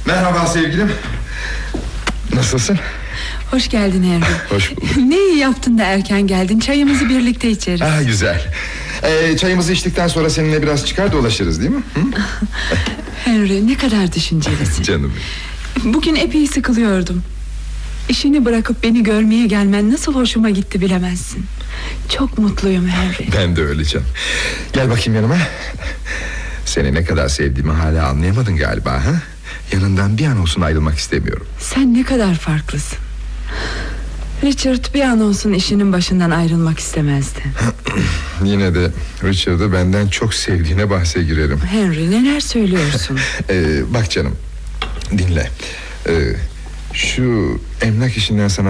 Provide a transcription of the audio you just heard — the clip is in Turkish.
Merhaba sevgilim. Nasılsın? Hoş geldin Henry. Hoş bulduk. Ne iyi yaptın da erken geldin. Çayımızı birlikte içeriz. Güzel. Çayımızı içtikten sonra seninle biraz çıkar dolaşırız değil mi? Henry, ne kadar düşüncelisin. Canım. Bugün epey sıkılıyordum. İşini bırakıp beni görmeye gelmen nasıl hoşuma gitti bilemezsin. Çok mutluyum Henry. Ben de öyle canım. Gel bakayım yanıma. Seni ne kadar sevdiğimi hala anlayamadın galiba, ha? Yanından bir an olsun ayrılmak istemiyorum. Sen ne kadar farklısın. Richard bir an olsun işinin başından ayrılmak istemezdi. Yine de Richard'ı benden çok sevdiğine bahse girerim. Henry, neler söylüyorsun? Bak canım, dinle. Şu emlak işinden sana